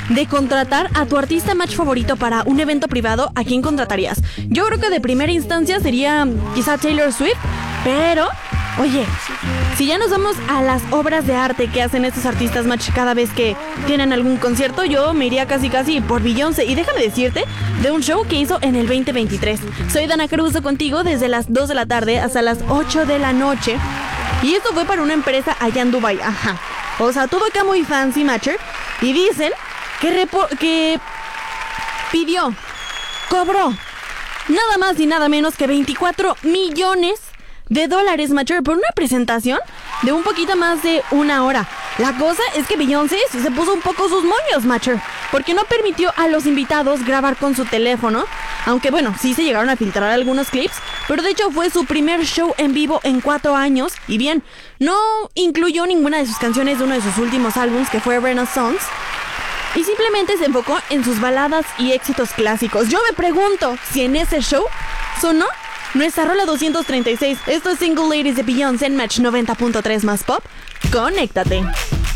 de contratar a tu artista match favorito para un evento privado, ¿a quién contratarías? Yo creo que de primera instancia sería quizá Taylor Swift, pero... Oye, si ya nos vamos a las obras de arte que hacen estos artistas match cada vez que tienen algún concierto, yo me iría casi por Beyoncé. Y déjame decirte de un show que hizo en el 2023. Soy Dana Caruso contigo desde las 2 de la tarde hasta las 8 de la noche. Y esto fue para una empresa allá en Dubai. Ajá. O sea, todo acá muy fancy matcher. Y dicen que cobró nada más y nada menos que 24 millones de dólares, matcher, por una presentación de un poquito más de una hora. La cosa es que Beyoncé sí se puso un poco sus moños, matcher, porque no permitió a los invitados grabar con su teléfono, aunque bueno, sí se llegaron a filtrar algunos clips, pero de hecho fue su primer show en vivo en 4 años, y bien, no incluyó ninguna de sus canciones de uno de sus últimos álbumes, que fue Renaissance, y simplemente se enfocó en sus baladas y éxitos clásicos. Yo me pregunto si en ese show sonó nuestra rola 236. Esto es Single Ladies de Beyoncé en Match 90.3 más Pop. Conéctate.